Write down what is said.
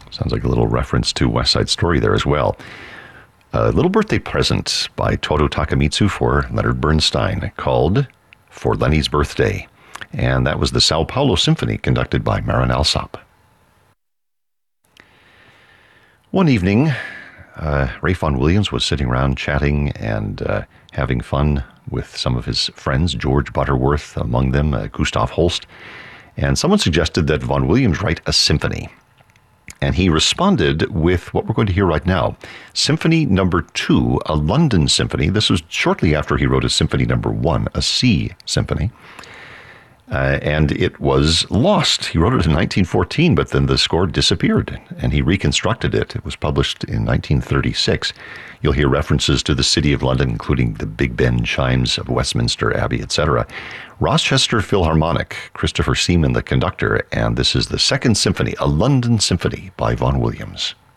Sounds like a little reference to West Side Story there as well. A little birthday present by Toru Takemitsu for Leonard Bernstein called For Lenny's Birthday. And that was the Sao Paulo Symphony conducted by Marin Alsop. One evening, Ralph Vaughan Williams was sitting around chatting and having fun with some of his friends, George Butterworth among them, Gustav Holst, and someone suggested that Vaughan Williams write a symphony. And he responded with what we're going to hear right now, Symphony Number 2, a London symphony. This was shortly after he wrote a Symphony Number 1, a C symphony. And it was lost. He wrote it in 1914, but then the score disappeared, and he reconstructed it. It was published in 1936. You'll hear references to the City of London, including the Big Ben chimes of Westminster Abbey, etc. Rochester Philharmonic, Christopher Seaman, the conductor, and this is the Second Symphony, a London Symphony by Vaughan Williams.